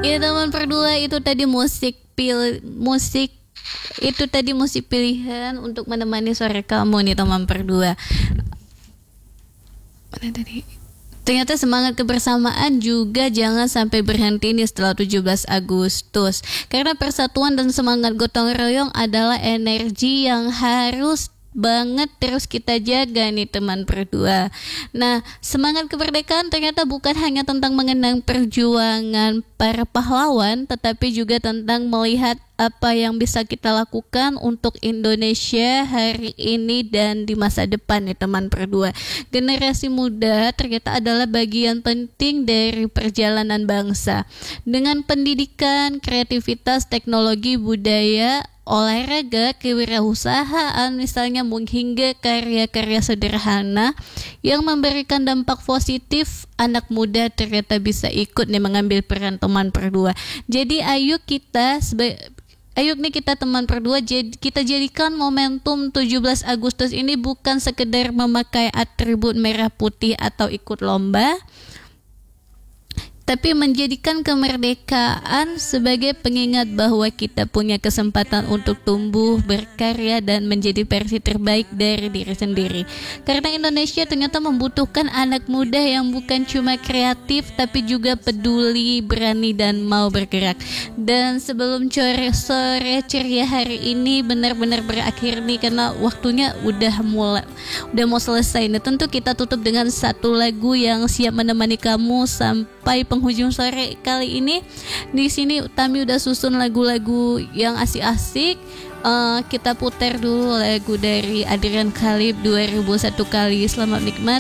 Ya teman berdua, itu tadi musik itu tadi musik pilihan untuk menemani sore kamu nih teman berdua. Mana tadi? Ternyata semangat kebersamaan juga jangan sampai berhenti nih setelah 17 Agustus. Karena persatuan dan semangat gotong royong adalah energi yang harus banget terus kita jaga nih teman berdua. Nah, semangat kemerdekaan ternyata bukan hanya tentang mengenang perjuangan para pahlawan, tetapi juga tentang melihat apa yang bisa kita lakukan untuk Indonesia hari ini dan di masa depan nih teman berdua. Generasi muda ternyata adalah bagian penting dari perjalanan bangsa. Dengan pendidikan, kreativitas, teknologi, budaya, olahraga, kewirausahaan misalnya, hingga karya-karya sederhana yang memberikan dampak positif, anak muda ternyata bisa ikut nih mengambil peran teman berdua. Jadi ayo nih kita teman berdua, kita jadikan momentum 17 Agustus ini bukan sekedar memakai atribut merah putih atau ikut lomba, tapi menjadikan kemerdekaan sebagai pengingat bahwa kita punya kesempatan untuk tumbuh, berkarya, dan menjadi versi terbaik dari diri sendiri. Karena Indonesia ternyata membutuhkan anak muda yang bukan cuma kreatif, tapi juga peduli, berani, dan mau bergerak. Dan sebelum sore ceria hari ini benar-benar berakhir nih, karena waktunya udah mau selesai. Nah, tentu kita tutup dengan satu lagu yang siap menemani kamu sampai penghujung sore kali ini. Di sini Tami udah susun lagu-lagu yang asik-asik. Kita putar dulu lagu dari Adrian Khalib 2001 kali. Selamat nikmat.